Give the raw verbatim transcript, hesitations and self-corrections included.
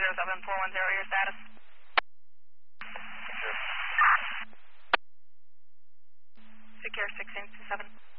zero seven four one zero, your status. Secure sixteen two seven.